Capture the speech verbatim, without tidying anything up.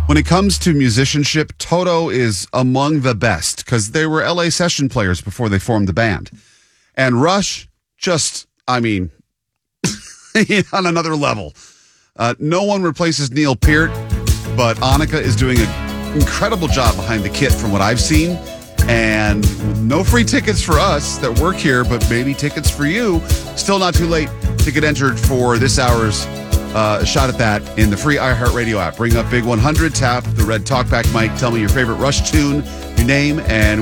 When it comes to musicianship, Toto is among the best because they were L A session players before they formed the band. And Rush, just, I mean, on another level. Uh, no one replaces Neil Peart, but Annika is doing an incredible job behind the kit from what I've seen. And no free tickets for us that work here, but maybe tickets for you. Still not too late to get entered for this hour's uh, shot at that in the free iHeartRadio app. Bring up Big one hundred, tap the red talkback mic, tell me your favorite Rush tune, your name, and